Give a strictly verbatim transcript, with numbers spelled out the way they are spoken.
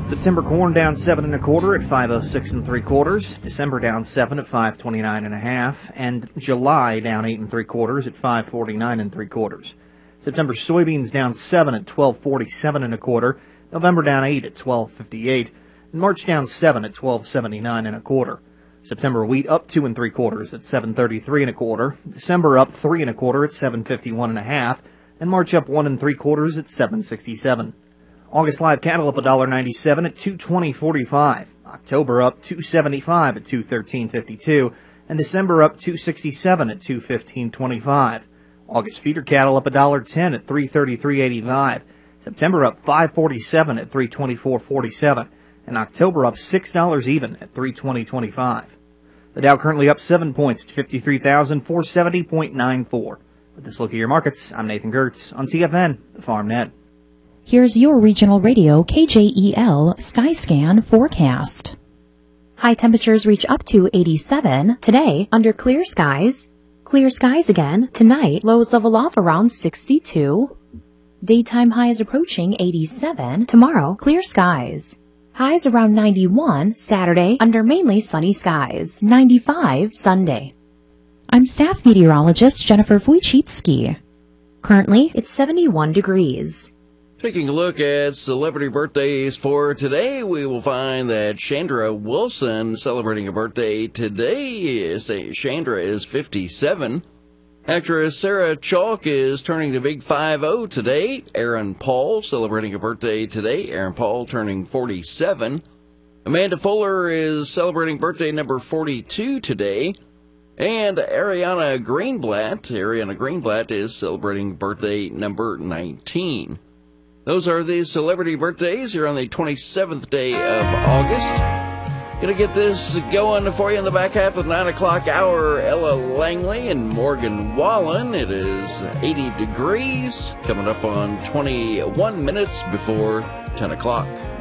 September corn down seven and a quarter at five oh six and three quarters. December down seven at five twenty-nine and a half, and July down eight and three quarters at five forty-nine and three quarters. September soybeans down seven at twelve forty-seven and a quarter. November down eight at twelve fifty-eight, and March down seven at twelve seventy-nine and a quarter. September wheat up two and three quarters at seven thirty-three and a quarter. December up three and a quarter at seven fifty-one and a half, and March up one and three quarters at seven sixty-seven. August live cattle up one dollar ninety-seven at two twenty forty-five. October up two seventy-five at two thirteen fifty-two, and December up two sixty-seven at two fifteen twenty-five. August feeder cattle up one dollar ten at three thirty-three eighty-five. September up five forty-seven at three twenty-four forty-seven, and October up six dollars even at three twenty twenty-five. The Dow currently up seven points to fifty-three thousand four hundred seventy point nine four. With this look at your markets, I'm Nathan Gertz on T F N, the Farm Net. Here's your regional radio K J E L Skyscan forecast. High temperatures reach up to eighty-seven today under clear skies. Clear skies again tonight. Lows level off around sixty-two. Daytime highs approaching eighty-seven. Tomorrow, clear skies. Highs around ninety-one Saturday under mainly sunny skies. ninety-five Sunday. I'm staff meteorologist Jennifer Wojcicki. Currently, it's seventy-one degrees. Taking a look at celebrity birthdays for today, we will find that Chandra Wilson celebrating a birthday today. Chandra is fifty-seven. Actress Sarah Chalk is turning the big five oh today. Aaron Paul celebrating a birthday today. Aaron Paul turning forty-seven. Amanda Fuller is celebrating birthday number forty-two today. And Ariana Greenblatt, Ariana Greenblatt is celebrating birthday number nineteen. Those are the celebrity birthdays here on the twenty-seventh day of August. Gonna get this going for you in the back half of the nine o'clock hour. Ella Langley and Morgan Wallen. It is eighty degrees, coming up on twenty-one minutes before ten o'clock.